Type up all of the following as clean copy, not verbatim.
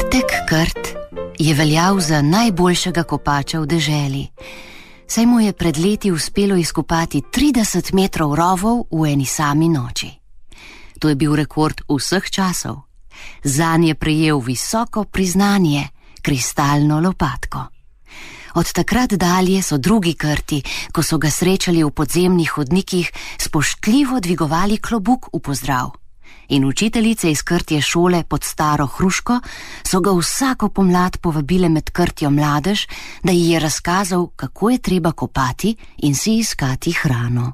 Krtek Krt je veljal za najboljšega kopača v deželi, saj mu je pred leti uspelo izkopati 30 metrov rovov v eni sami noči. To je bil rekord vseh časov. Zanj je prejel visoko priznanje, kristalno lopatko. Od takrat dalje so drugi Krti, ko so ga srečali v podzemnih hodnikih, spoštljivo dvigovali klobuk v pozdrav. In učiteljice iz Krtje šole pod Staro Hruško so ga vsako pomlad povabile med Krtjo mladež, da ji je razkazal, kako je treba kopati in si iskati hrano.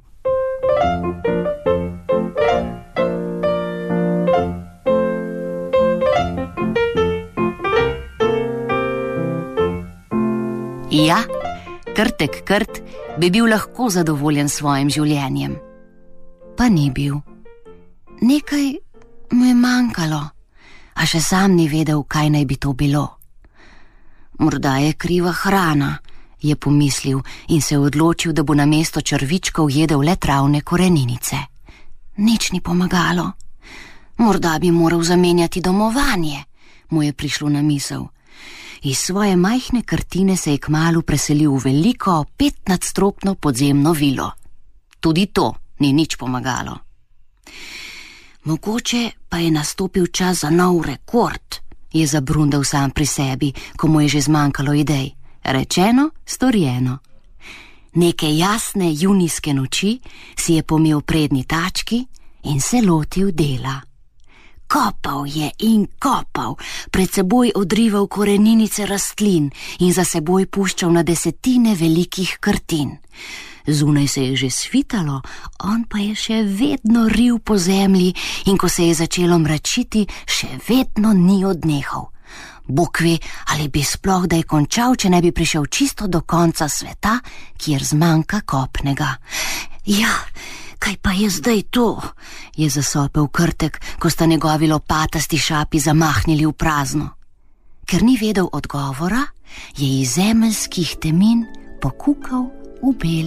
Ja, Krtek Krt bi bil lahko zadovoljen s svojim življenjem. Pa ni bil. Nekaj mu je manjkalo, a še sam ni vedel, kaj naj bi to bilo. Morda je kriva hrana, je pomislil in se odločil, da bo namesto črvičkov jedel le travne koreninice. Nič ni pomagalo. Morda bi moral zamenjati domovanje, mu je prišlo na misel. Iz svoje majhne Krtine se je kmalu preselil v veliko 5-nadstropno podzemno vilo. Tudi to ni nič pomagalo. Mogoče pa je nastopil čas za nov rekord, je zabrundal sam pri sebi, ko mu je že zmanjkalo idej. Rečeno, storjeno. Neke jasne junijske noči si je pomel prednji tački in se lotil dela. Kopal je in kopal, pred seboj odrival koreninice rastlin in za seboj puščal na desetine velikih krtin. Zunaj se je že svitalo, on pa je še vedno ril po zemlji in ko se je začelo mračiti, še vedno ni odnehal. Bog ve, ali bi sploh da je končal, če ne bi prišel čisto do konca sveta, kjer zmanjka kopnega. Ja, kaj pa je zdaj to? Je zasopel Krtek, ko sta njegovi lopatasti šapi zamahnili v prazno. Ker ni vedel odgovora, je iz zemeljskih temin pokukal v beli.